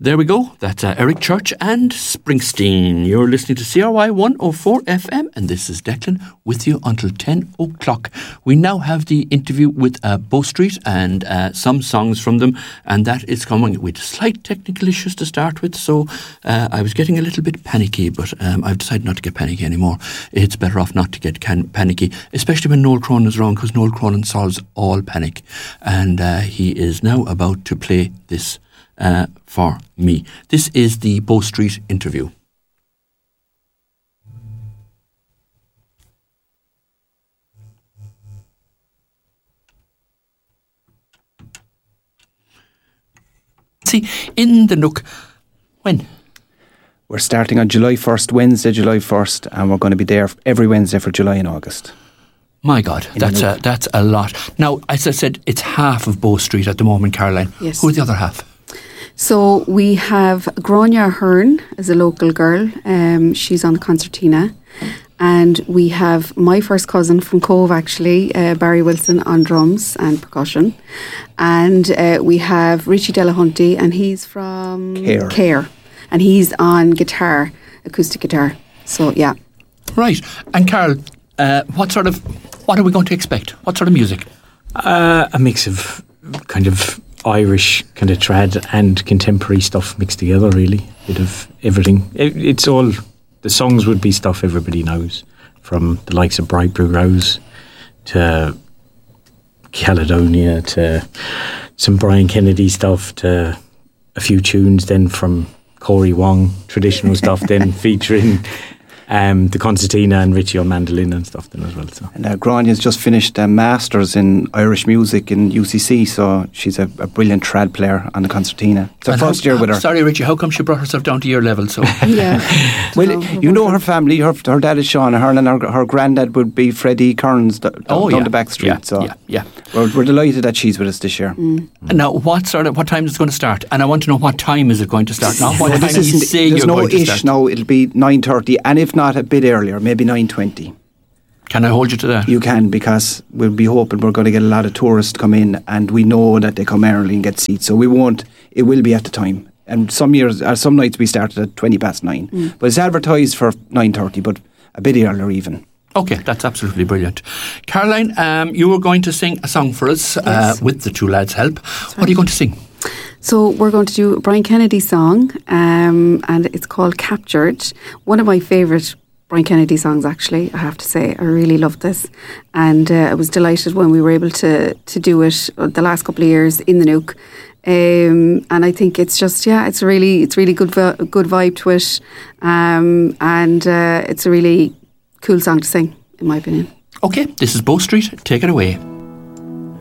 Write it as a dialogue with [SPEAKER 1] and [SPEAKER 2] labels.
[SPEAKER 1] There we go. That's Eric Church and Springsteen. You're listening to CRY 104 FM, and this is Declan with you until 10 o'clock. We now have the interview with Bow Street and some songs from them, and that is coming with slight technical issues to start with. So I was getting a little bit panicky, but I've decided not to get panicky anymore. It's better off not to get panicky, especially when Noel Cronin's around, because Noel Cronin solves all panic. And he is now about to play this for me. This is the Bow Street interview. See, in the Nook, when?
[SPEAKER 2] We're starting on July 1st, Wednesday, July 1st, and we're going to be there every Wednesday for July and August.
[SPEAKER 1] My God, that's a lot. Now, as I said, it's half of Bow Street at the moment, Caroline.
[SPEAKER 3] Yes.
[SPEAKER 1] Who's the other half?
[SPEAKER 3] So we have Grania Hearn as a local girl. She's on the concertina. And we have my first cousin from Cove, actually, Barry Wilson, on drums and percussion. And we have Richie Delahunty, and he's from Care. And he's on guitar, acoustic guitar. So, yeah.
[SPEAKER 1] Right. And Carol, what are we going to expect? What sort of music?
[SPEAKER 4] A mix of kind of Irish kind of trad and contemporary stuff mixed together, really. Bit of everything. It's all, the songs would be stuff everybody knows, from the likes of Bright Blue Rose to Caledonia to some Brian Kennedy stuff to a few tunes then from Corey Wong, traditional stuff then featuring the concertina and Richie on mandolin and stuff then as well. So.
[SPEAKER 2] And Grania's just finished a Masters in Irish Music in UCC, so she's a brilliant trad player on the concertina. It's her first year with her.
[SPEAKER 1] Sorry, Richie, how come she brought herself down to your level? So
[SPEAKER 3] Yeah.
[SPEAKER 2] Well, you know her family, her dad is Sean Ahern, and her granddad would be Freddie Kearns down the back street.
[SPEAKER 1] Yeah.
[SPEAKER 2] We're delighted that she's with us this year.
[SPEAKER 1] Now, what time is it going to start? And I want to know, what time is it going to start? Not what time
[SPEAKER 2] There's
[SPEAKER 1] you say you're
[SPEAKER 2] no
[SPEAKER 1] going to
[SPEAKER 2] ish
[SPEAKER 1] start.
[SPEAKER 2] now, it'll be 9:30, and if not a bit earlier, maybe 9:20.
[SPEAKER 1] Can I hold you to that?
[SPEAKER 2] You can, because we'll be hoping we're going to get a lot of tourists come in, and we know that they come early and get seats, so it will be at the time. And some nights we started at 9:20. But it's advertised for 9:30, but a bit earlier even.
[SPEAKER 1] Okay, that's absolutely brilliant. Caroline, you were going to sing a song for us with the two lads' help. What are you going to sing?
[SPEAKER 3] So we're going to do a Brian Kennedy song, and it's called Captured. One of my favourite Brian Kennedy songs, actually, I have to say. I really loved this, and I was delighted when we were able to do it the last couple of years in the Nook. And I think it's just, it's really good vibe to it, and it's a really cool song to sing, in my opinion.
[SPEAKER 1] Okay, this is Bow Street. Take it away.